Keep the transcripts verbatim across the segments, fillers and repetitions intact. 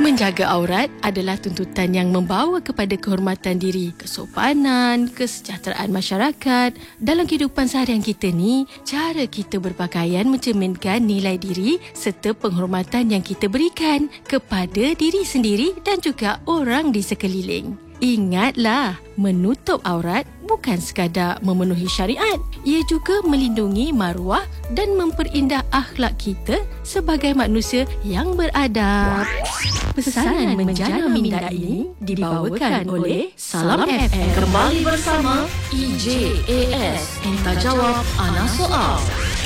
Menjaga aurat adalah tuntutan yang membawa kepada kehormatan diri, kesopanan, kesejahteraan masyarakat. Dalam kehidupan seharian kita ni, cara kita berpakaian mencerminkan nilai diri serta penghormatan yang kita berikan kepada diri sendiri dan juga orang di sekeliling. Ingatlah, menutup aurat bukan sekadar memenuhi syariat. Ia juga melindungi maruah dan memperindah akhlak kita sebagai manusia yang beradab. Pesanan menjana minda ini dibawakan oleh Salam F M. Kembali bersama E J A S, Entah Jawab Ana Soal.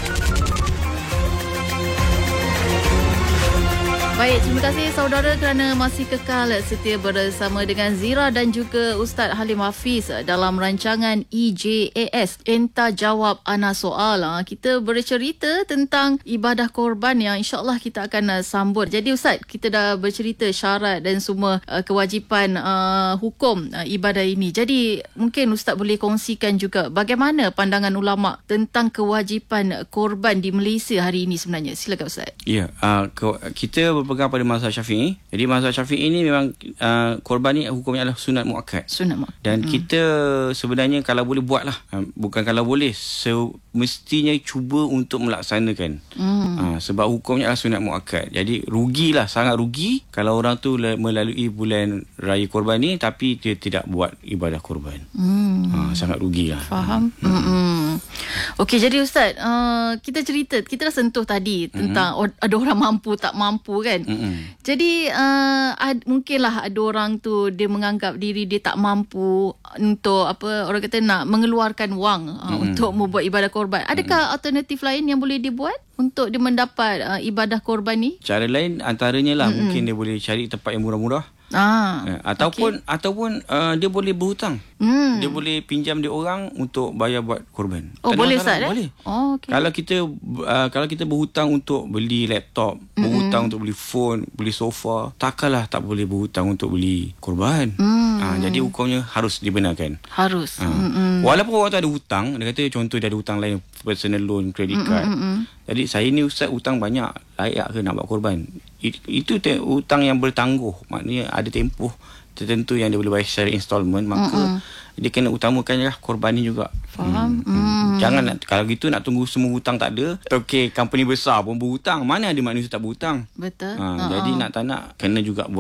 Baik, terima kasih saudara kerana masih kekal setia bersama dengan Zira dan juga Ustaz Halim Hafiz dalam rancangan E J A S, Entah Jawab Ana Soal. Kita bercerita tentang ibadah korban yang insyaAllah kita akan sambut. Jadi Ustaz, kita dah bercerita syarat dan semua kewajipan uh, hukum uh, ibadah ini. Jadi mungkin Ustaz boleh kongsikan juga bagaimana pandangan ulama tentang kewajipan korban di Malaysia hari ini sebenarnya. Silakan Ustaz. Ya, uh, kita berpegang pada mazhab Syafi'i. Jadi mazhab Syafi'i ini memang uh, korban ni hukumnya adalah sunat muakkad. Sunat muakkad. Dan hmm. kita sebenarnya kalau boleh buatlah. Uh, bukan kalau boleh, semestinya cuba untuk melaksanakan. Hmm. Uh, sebab hukumnya adalah sunat muakkad. Jadi rugilah, sangat rugi kalau orang tu melalui bulan raya korban ni tapi dia tidak buat ibadah korban. Hmm. Uh, sangat rugilah. Faham? Hmm. Hmm. Okey, jadi Ustaz, uh, kita cerita, kita dah sentuh tadi tentang mm-hmm. ada orang mampu tak mampu kan. Mm-hmm. Jadi uh, ad, mungkinlah ada orang tu dia menganggap diri dia tak mampu untuk apa orang kata nak mengeluarkan wang uh, mm-hmm. untuk membuat ibadah korban. Adakah mm-hmm. alternatif lain yang boleh dibuat untuk dia mendapat uh, ibadah korban ni? Cara lain antaranya lah mm-hmm. mungkin dia boleh cari tempat yang murah-murah. Ah, ya, ataupun okay. ataupun uh, dia boleh berhutang. Hmm. Dia boleh pinjam dia orang untuk bayar buat korban. Oh, tak boleh Ustaz? Boleh. Oh, okay. Kalau kita uh, kalau kita berhutang untuk beli laptop, mm-hmm. berhutang untuk beli phone, beli sofa, takkanlah tak boleh berhutang untuk beli korban. Mm. Uh, jadi hukumnya harus dibenarkan. Harus. Uh. Mm-hmm. Walaupun orang tu ada hutang, dia kata contoh dia ada hutang lain, personal loan, credit card. Mm-hmm. Jadi saya ni Ustaz hutang banyak, layak ke nak buat korban? Itu te- hutang yang bertangguh, maknanya ada tempoh tertentu yang dia boleh bayar secara installment, maka mm-hmm. dia kena utamakanlah korban ni juga. Faham? Hmm. Hmm. Jangan nak, kalau gitu nak tunggu semua hutang tak ada. Okey, company besar pun berhutang, mana ada manusia tak berhutang? Betul. Ha, jadi nak tak nak kena juga buat